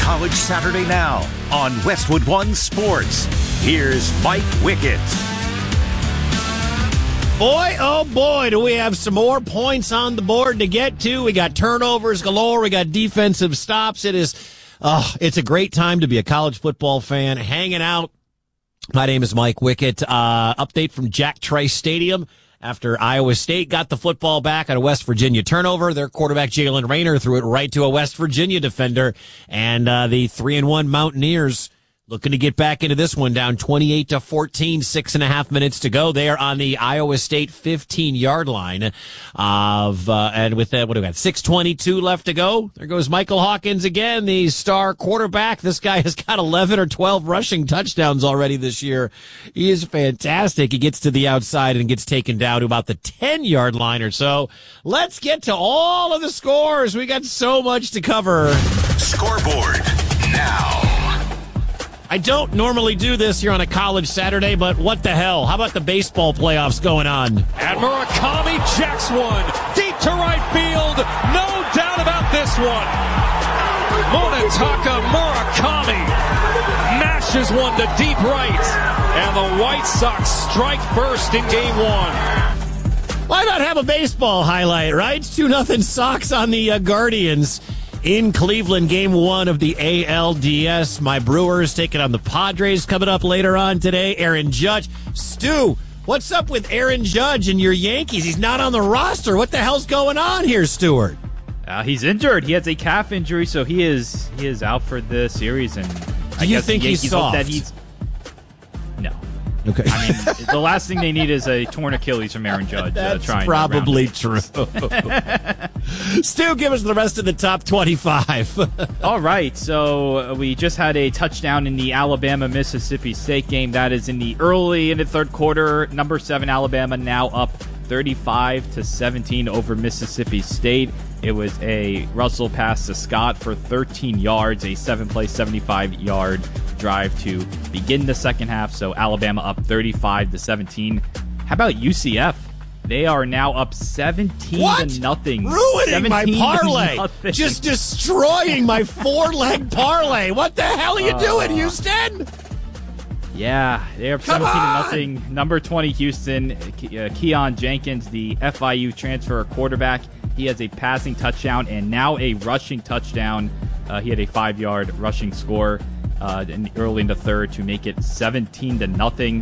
College Saturday Now on Westwood One Sports. Here's Mike Wickett. Boy, oh boy, do we have some more points on the board to get to. We got turnovers galore. We got defensive stops. It's a great time to be a college football fan, hanging out. My name is Mike Wickett. Update from Jack Trice Stadium after Iowa State got the football back on a West Virginia turnover. Their quarterback Jalen Raynor threw it right to a West Virginia defender, and the 3-1 Mountaineers looking to get back into this one, down 28-14, 6.5 minutes to go. They are on the Iowa State 15-yard line and with that, what do we got? 6:22 left to go. There goes Michael Hawkins again, the star quarterback. This guy has got 11 or 12 rushing touchdowns already this year. He is fantastic. He gets to the outside and gets taken down to about the 10-yard line or so. Let's get to all of the scores. We got so much to cover. Scoreboard now. I don't normally do this here on a college Saturday, but what the hell? How about the baseball playoffs going on? And Murakami jacks one deep to right field. No doubt about this one. Munetaka Murakami mashes one to deep right. And the White Sox strike first in game one. Why not have a baseball highlight, right? 2-0 Sox on the Guardians. In Cleveland, game one of the ALDS. My Brewers taking on the Padres coming up later on today. Aaron Judge. Stu, what's up with Aaron Judge and your Yankees? He's not on the roster. What the hell's going on here, Stuart? He's injured. He has a calf injury, so he is out for the series. And I guess think the Yankees he's soft? Hope that he's no. Okay. I mean, the last thing they need is a torn Achilles from Aaron Judge. That's probably true. Stu, give us the rest of the top 25. All right. So we just had a touchdown in the Alabama-Mississippi State game. That is in the third quarter. Number 7 Alabama now up 35-17 over Mississippi State. It was a Russell pass to Scott for 13 yards, a 7-play, 75-yard drive to begin the second half. So Alabama up 35-17. How about UCF? They are now up 17-0. Ruining my parlay. Just destroying my 4-leg parlay. What the hell are you doing, Houston? Yeah, they're up 17-0. Number 20 Houston, Keon Jenkins, the FIU transfer quarterback. He has a passing touchdown and now a rushing touchdown. He had a 5-yard rushing score early in the third to make it 17-0.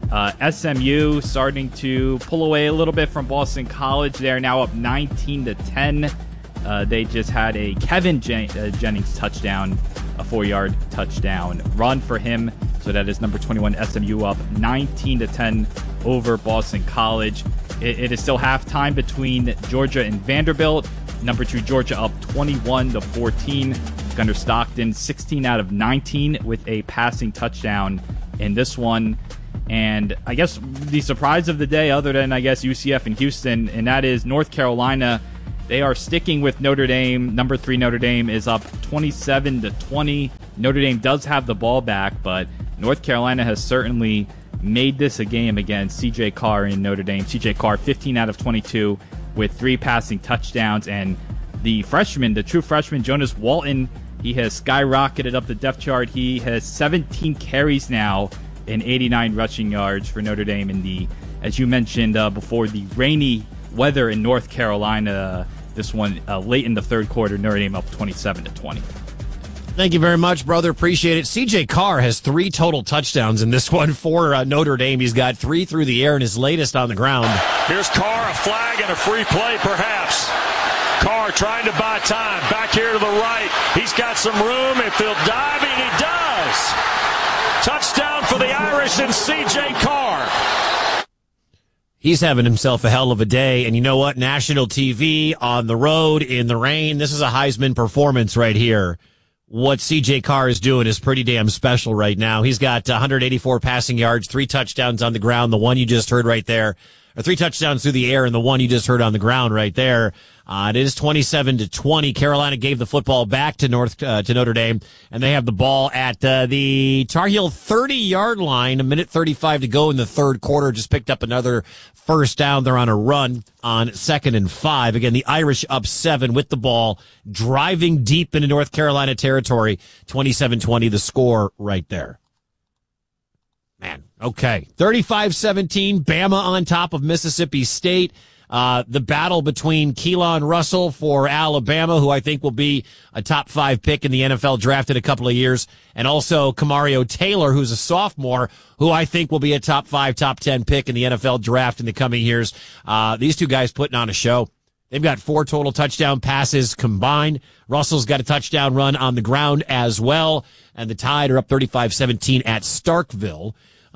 SMU starting to pull away a little bit from Boston College. They are now up 19-10. They just had a Kevin Jennings touchdown, a 4-yard touchdown run for him. So that is number 21 SMU up 19-10 over Boston College. It is still halftime between Georgia and Vanderbilt. Number 2 Georgia up 21-14. Gunnar Stockton 16 out of 19 with a passing touchdown in this one. And I guess the surprise of the day, other than I guess UCF and Houston, and that is North Carolina. They are sticking with Notre Dame. Number 3 Notre Dame is up 27-20. Notre Dame does have the ball back, but North Carolina has certainly made this a game against C.J. Carr in Notre Dame. C.J. Carr 15 out of 22 with 3 passing touchdowns. And the true freshman, Jonas Walton, he has skyrocketed up the depth chart. He has 17 carries now and 89 rushing yards for Notre Dame in the, as you mentioned before, the rainy weather in North Carolina. This one late in the third quarter, Notre Dame up 27-20. Thank you very much, brother. Appreciate it. C.J. Carr has 3 total touchdowns in this one for Notre Dame. He's got 3 through the air and his latest on the ground. Here's Carr, a flag and a free play perhaps. Carr trying to buy time. Back here to the right. He's got some room. If he'll dive, he does. Touchdown for the Irish and C.J. Carr. He's having himself a hell of a day. And you know what? National TV, on the road, in the rain. This is a Heisman performance right here. What C.J. Carr is doing is pretty damn special right now. He's got 184 passing yards, 3 touchdowns on the ground, the one you just heard right there. Or 3 touchdowns through the air and the one you just heard on the ground right there. It is 27-20. Carolina gave the football back to Notre Dame, and they have the ball at the Tar Heel 30-yard line. 1:35 to go in the third quarter. Just picked up another first down. They're on a run on 2nd and 5. Again, the Irish up 7 with the ball, driving deep into North Carolina territory. 27-20, the score right there. Man, okay. 35-17, Bama on top of Mississippi State. The battle between Keelan Russell for Alabama, who I think will be a top 5 pick in the NFL draft in a couple of years, and also Kamario Taylor, who's a sophomore, who I think will be a top 5, top 10 pick in the NFL draft in the coming years. These two guys putting on a show. They've got 4 total touchdown passes combined. Russell's got a touchdown run on the ground as well, and the Tide are up 35-17 at Starkville.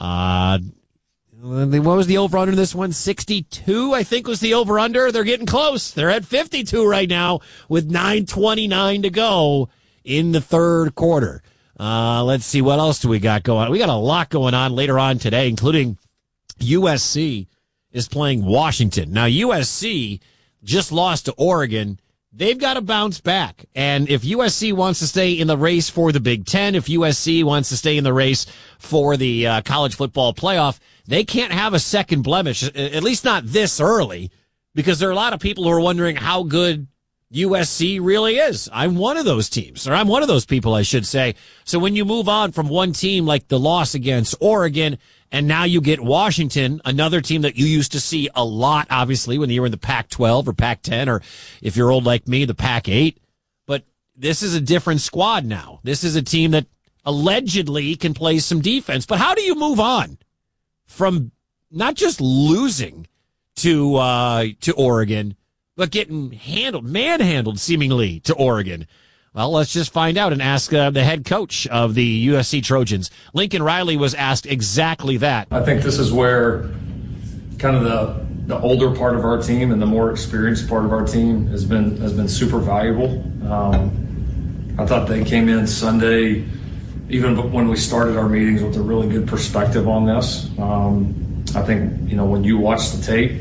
What was the over-under in this one? 62, I think, was the over-under. They're getting close. They're at 52 right now with 9:29 to go in the third quarter. Let's see, what else do we got going on? We got a lot going on later on today, including USC is playing Washington. Now, USC just lost to Oregon. They've got to bounce back. And if USC wants to stay in the race for the Big Ten, if USC wants to stay in the race for the college football playoff, they can't have a second blemish, at least not this early, because there are a lot of people who are wondering how good USC really is. I'm one of those teams, or I'm one of those people, I should say. So when you move on from one team like the loss against Oregon, and now you get Washington, another team that you used to see a lot, obviously, when you were in the Pac-12 or Pac-10, or if you're old like me, the Pac-8. But this is a different squad now. This is a team that allegedly can play some defense. But how do you move on from not just losing to Oregon, but getting manhandled seemingly to Oregon? Well, let's just find out and ask the head coach of the USC Trojans. Lincoln Riley was asked exactly that. I think this is where kind of the older part of our team and the more experienced part of our team has been super valuable. I thought they came in Sunday, even when we started our meetings, with a really good perspective on this. I think, when you watch the tape,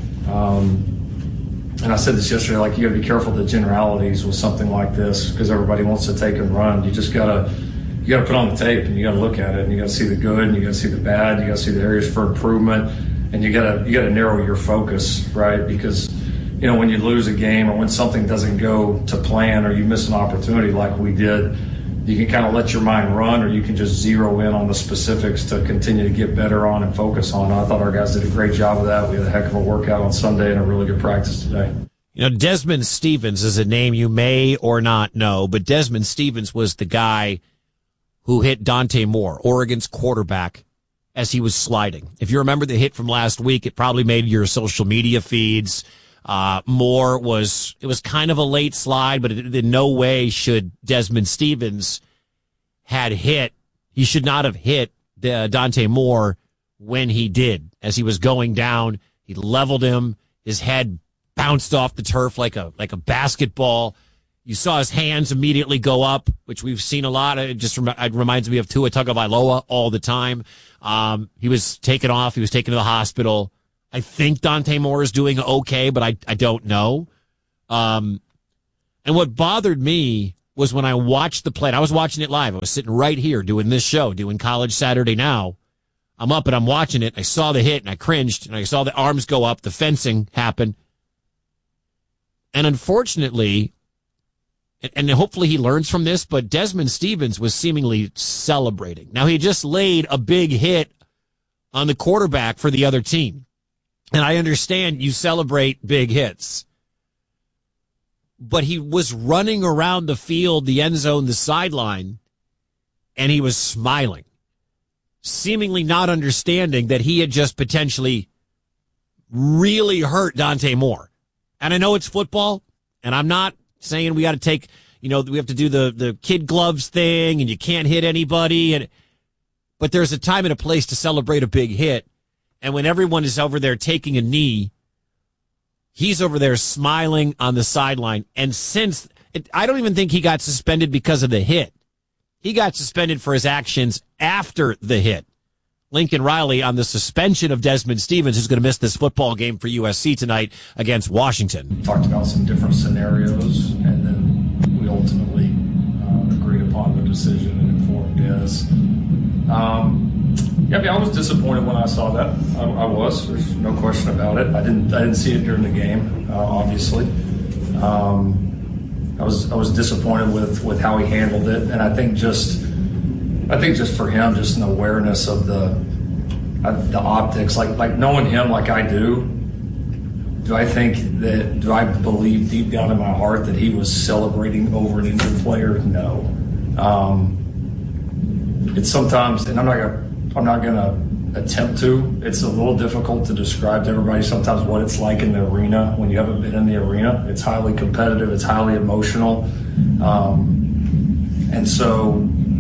and I said this yesterday, like, you got to be careful of the generalities with something like this, because everybody wants to take and run. You just gotta put on the tape, and you gotta look at it, and you gotta see the good, and you gotta see the bad, you gotta see the areas for improvement, and you gotta narrow your focus, right? Because when you lose a game, or when something doesn't go to plan, or you miss an opportunity like we did, you can kind of let your mind run, or you can just zero in on the specifics to continue to get better on and focus on. I thought our guys did a great job of that. We had a heck of a workout on Sunday and a really good practice today. Desmond Stevens is a name you may or not know, but Desmond Stevens was the guy who hit Dante Moore, Oregon's quarterback, as he was sliding. If you remember the hit from last week, it probably made your social media feeds. Moore was kind of a late slide, but in no way should Desmond Stevens he should not have hit Dante Moore when he did. As he was going down, he leveled him. His head bounced off the turf like a basketball. You saw his hands immediately go up, which we've seen a lot. It reminds me of Tua Tagovailoa all the time. He was taken off. He was taken to the hospital. I think Dante Moore is doing okay, but I don't know. And what bothered me was when I watched the play, and I was watching it live. I was sitting right here doing this show, doing College Saturday Now. I'm up and I'm watching it. I saw the hit and I cringed, and I saw the arms go up, the fencing happen. And unfortunately, and hopefully he learns from this, but Desmond Stevens was seemingly celebrating. Now, he just laid a big hit on the quarterback for the other team. And I understand you celebrate big hits. But he was running around the field, the end zone, the sideline, and he was smiling, seemingly not understanding that he had just potentially really hurt Dante Moore. And I know it's football, and I'm not saying we got to take, we have to do the kid gloves thing, and you can't hit anybody. But there's a time and a place to celebrate a big hit. And when everyone is over there taking a knee, he's over there smiling on the sideline. And I don't even think he got suspended because of the hit. He got suspended for his actions after the hit, Lincoln Riley on the suspension of Desmond Stevens, who's going to miss this football game for USC tonight against Washington. Talked about some different scenarios, and then we ultimately agreed upon the decision and informed Des. I was disappointed when I saw that. I was. There's no question about it. I didn't see it during the game, obviously. I was disappointed with how he handled it, and I think just for him, just an awareness of the optics, like knowing him like I do. Do I believe deep down in my heart that he was celebrating over an injured player? No. It's sometimes, and I'm not gonna attempt to. It's a little difficult to describe to everybody sometimes what it's like in the arena when you haven't been in the arena. It's highly competitive. It's highly emotional, and so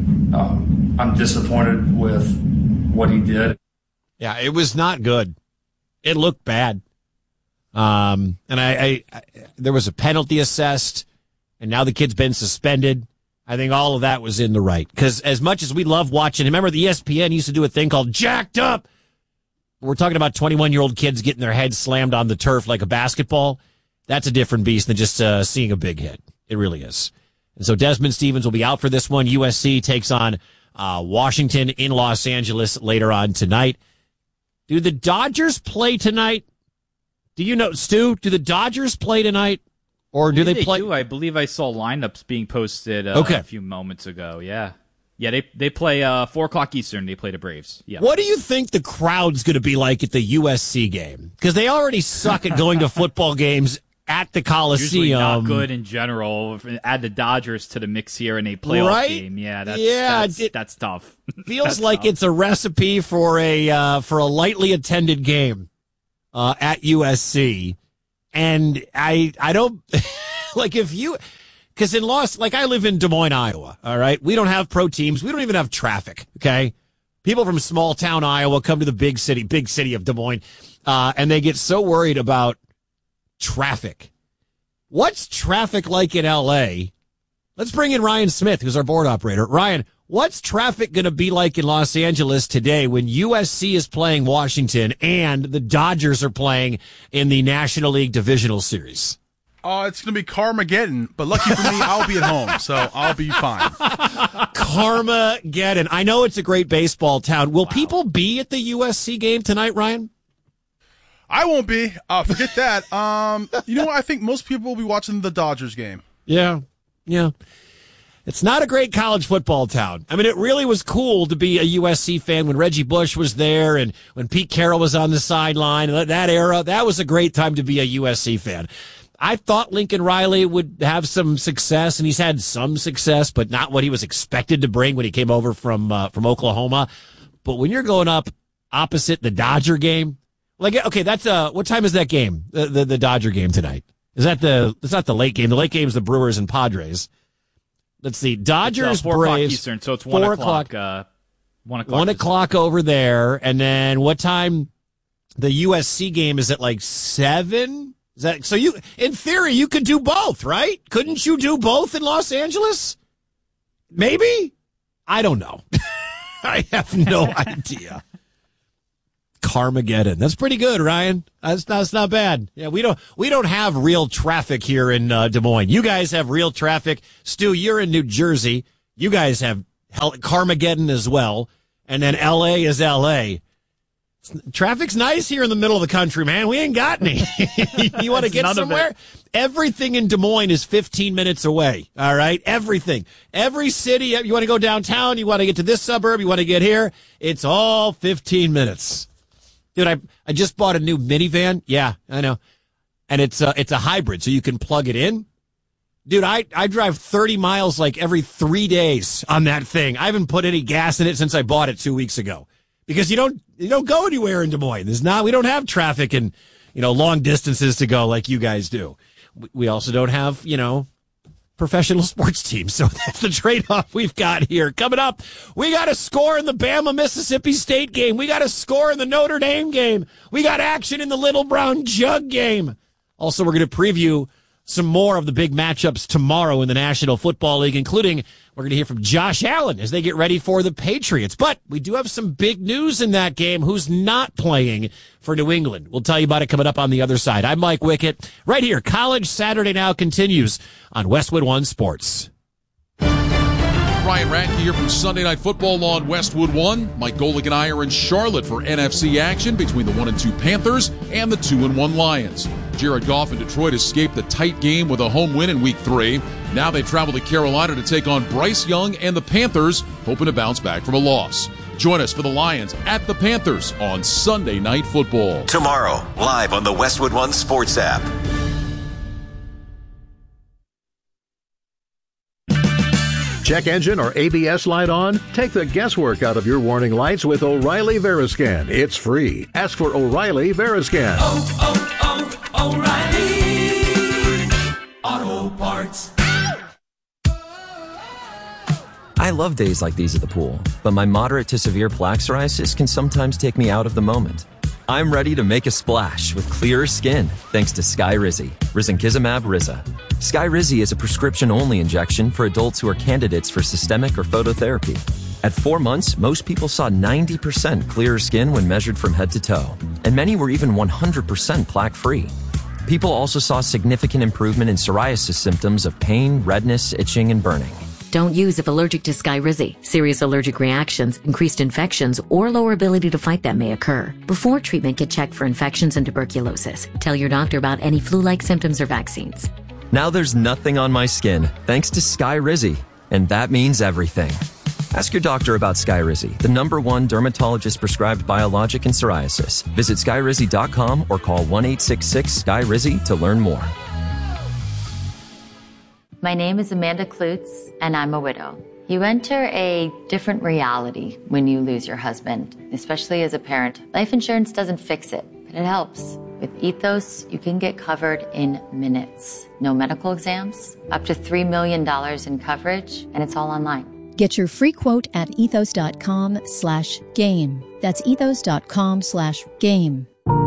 I'm disappointed with what he did. Yeah, it was not good. It looked bad. And I there was a penalty assessed, and now the kid's been suspended. I think all of that was in the right. Because as much as we love watching, remember the ESPN used to do a thing called Jacked Up? We're talking about 21-year-old kids getting their heads slammed on the turf like a basketball. That's a different beast than just seeing a big hit. It really is. And so Desmond Stevens will be out for this one. USC takes on Washington in Los Angeles later on tonight. Do the Dodgers play tonight? Do you know, Stu, do the Dodgers play tonight? Or do they play? Do. I believe I saw lineups being posted a few moments ago. Yeah. Yeah, they play 4 o'clock Eastern. They play the Braves. Yeah. What do you think the crowd's going to be like at the USC game? Because they already suck at going to football games at the Coliseum. Usually not good in general. Add the Dodgers to the mix here in a playoff game. Yeah, that's tough. Feels that's like tough. It's a recipe for a lightly attended game at USC. And I don't like because in I live in Des Moines, Iowa. All right. We don't have pro teams. We don't even have traffic. Okay. People from small town Iowa come to the big city of Des Moines. And they get so worried about traffic. What's traffic like in LA? Let's bring in Ryan Smith, who's our board operator. Ryan, what's traffic going to be like in Los Angeles today when USC is playing Washington and the Dodgers are playing in the National League Divisional Series? It's going to be Carmageddon, but lucky for me, I'll be at home, so I'll be fine. Carmageddon. I know it's a great baseball town. Will people be at the USC game tonight, Ryan? I won't be. Forget that. You know what? I think most people will be watching the Dodgers game. Yeah. It's not a great college football town. I mean, it really was cool to be a USC fan when Reggie Bush was there and when Pete Carroll was on the sideline. That era, that was a great time to be a USC fan. I thought Lincoln Riley would have some success, and he's had some success, but not what he was expected to bring when he came over from Oklahoma. But when you're going up opposite the Dodger game, that's what time is that game? The Dodger game tonight? It's not the late game. The late game is the Brewers and Padres. Let's see. Dodgers, 4 Braves. o'clock Eastern, so it's 1 o'clock. 1 o'clock. 1 o'clock over there. And then what time? The USC game is at 7? Is that so? In theory, you could do both, right? Couldn't you do both in Los Angeles? Maybe? I don't know. I have no idea. Carmageddon. That's pretty good, Ryan. That's not bad. Yeah, we don't have real traffic here in Des Moines. You guys have real traffic. Stu, you're in New Jersey. You guys have Carmageddon as well. And then LA is LA. Traffic's nice here in the middle of the country, man. We ain't got any. You want to get somewhere? Everything in Des Moines is 15 minutes away. All right? Everything. Every city, you want to go downtown, you want to get to this suburb, you want to get here, it's all 15 minutes. Dude, I just bought a new minivan. Yeah, I know. And it's a hybrid, so you can plug it in. Dude, I drive 30 miles every 3 days on that thing. I haven't put any gas in it since I bought it 2 weeks ago. Because you don't go anywhere in Des Moines. We don't have traffic and, long distances to go like you guys do. We also don't have, professional sports teams. So that's the trade-off we've got here. Coming up, we got a score in the Bama-Mississippi State game. We got a score in the Notre Dame game. We got action in the Little Brown Jug game. Also, we're going to preview some more of the big matchups tomorrow in the National Football League, including we're going to hear from Josh Allen as they get ready for the Patriots. But we do have some big news in that game. Who's not playing for New England? We'll tell you about it coming up on the other side. I'm Mike Wickett. Right here, College Saturday Now continues on Westwood One Sports. Ryan Radke here from Sunday Night Football on Westwood One. Mike Golick and I are in Charlotte for NFC action between the 1-2 Panthers and the 2-1 Lions. Jared Goff and Detroit escaped the tight game with a home win in Week 3. Now they travel to Carolina to take on Bryce Young and the Panthers, hoping to bounce back from a loss. Join us for the Lions at the Panthers on Sunday Night Football. Tomorrow, live on the Westwood One Sports app. Check engine or ABS light on? Take the guesswork out of your warning lights with O'Reilly Veriscan. It's free. Ask for O'Reilly Veriscan. O'Reilly Auto Parts. I love days like these at the pool, but my moderate to severe plaque psoriasis can sometimes take me out of the moment. I'm ready to make a splash with clearer skin thanks to Skyrizi, risankizumab Riza. Skyrizi is a prescription-only injection for adults who are candidates for systemic or phototherapy. At 4 months, most people saw 90% clearer skin when measured from head to toe, and many were even 100% plaque-free. People also saw significant improvement in psoriasis symptoms of pain, redness, itching, and burning. Don't use if allergic to Skyrizi. Serious allergic reactions, increased infections, or lower ability to fight them may occur. Before treatment, get checked for infections and tuberculosis. Tell your doctor about any flu-like symptoms or vaccines. Now there's nothing on my skin thanks to Skyrizi, and that means everything. Ask your doctor about Skyrizi, the #1 dermatologist-prescribed biologic in psoriasis. Visit Skyrizi.com or call 1-866-SKYRIZI to learn more. My name is Amanda Klutz, and I'm a widow. You enter a different reality when you lose your husband, especially as a parent. Life insurance doesn't fix it, but it helps. With Ethos, you can get covered in minutes. No medical exams, up to $3 million in coverage, and it's all online. Get your free quote at ethos.com/game. That's ethos.com/game.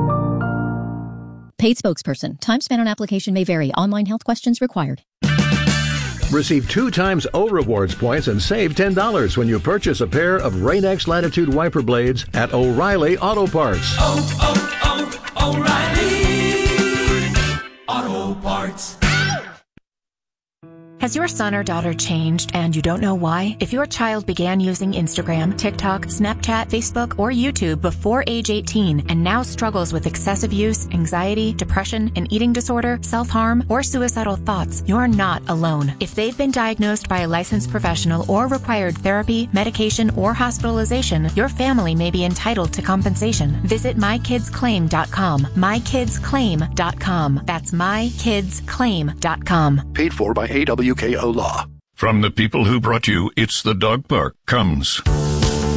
Paid spokesperson. Time spent on application may vary. Online health questions required. Receive 2 times O Rewards points and save $10 when you purchase a pair of Rain-X Latitude wiper blades at O'Reilly Auto Parts. O'Reilly Auto Parts. Has your son or daughter changed and you don't know why? If your child began using Instagram, TikTok, Snapchat, Facebook, or YouTube before age 18 and now struggles with excessive use, anxiety, depression, an eating disorder, self-harm, or suicidal thoughts, you're not alone. If they've been diagnosed by a licensed professional or required therapy, medication, or hospitalization, your family may be entitled to compensation. Visit mykidsclaim.com. mykidsclaim.com. That's mykidsclaim.com. Paid for by AWKO Law. From the people who brought you It's the Dog Park comes